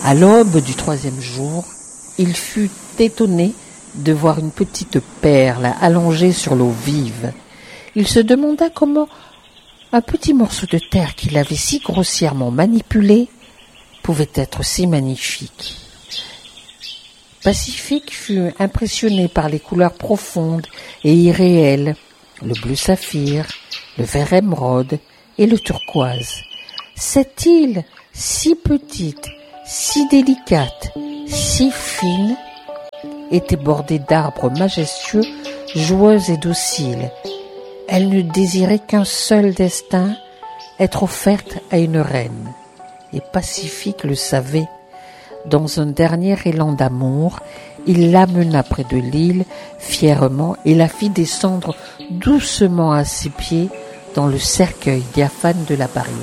À l'aube du 3e jour, il fut étonné de voir une petite perle allongée sur l'eau vive. Il se demanda comment un petit morceau de terre qu'il avait si grossièrement manipulé pouvait être si magnifique. Pacifique fut impressionné par les couleurs profondes et irréelles, le bleu saphir, le vert émeraude et le turquoise. Cette île, si petite, si délicate, si fine, était bordée d'arbres majestueux, joueux et dociles. Elle ne désirait qu'un seul destin, être offerte à une reine. Et Pacifique le savait. Dans un dernier élan d'amour, il l'amena près de l'île fièrement et la fit descendre doucement à ses pieds dans le cercueil diaphane de la barrière.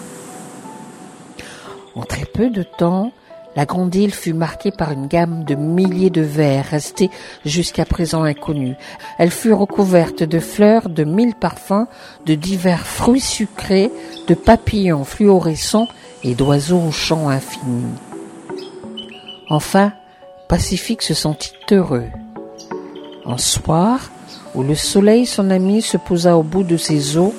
En très peu de temps, la grande île fut marquée par une gamme de milliers de vers restés jusqu'à présent inconnus. Elle fut recouverte de fleurs, de 1000 parfums, de divers fruits sucrés, de papillons fluorescents et d'oiseaux aux chants infinis. Enfin, Pacifique se sentit heureux. Un soir, où le soleil, son ami, se posa au bout de ses eaux,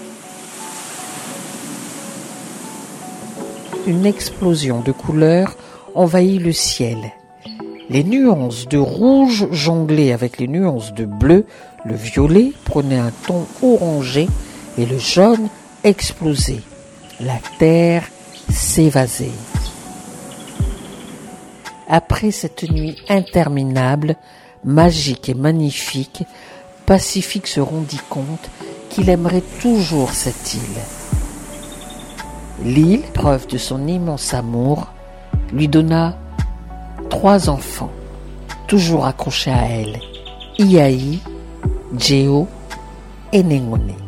une explosion de couleurs envahit le ciel. Les nuances de rouge jonglaient avec les nuances de bleu, le violet prenait un ton orangé et le jaune explosait. La terre s'évasait. Après cette nuit interminable, magique et magnifique, Pacifique se rendit compte qu'il aimerait toujours cette île. L'île, preuve de son immense amour, lui donna 3 enfants, toujours accrochés à elle, Iai, Jeo et Nengone.